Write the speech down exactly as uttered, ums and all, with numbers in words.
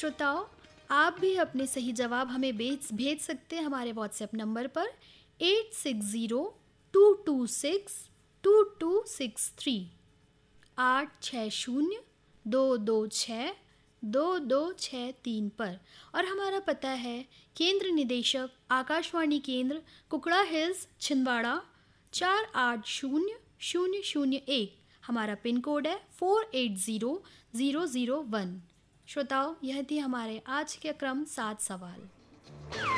श्रोताओं, आप भी अपने सही जवाब हमें भेज भेज सकते हैं हमारे व्हाट्सएप नंबर पर eight six zero two to six to to six three. आठ छः शून्य दो दो छः दो दो छः तीन पर। और हमारा पता है केंद्र निदेशक आकाशवाणी केंद्र कुकड़ा हिल्स छिंदवाड़ा चार आठ शून्य शून्य शून्य एक। हमारा पिन कोड है four eight zero zero zero one. श्रोताओं, यह थी हमारे आज के क्रम सात सवाल।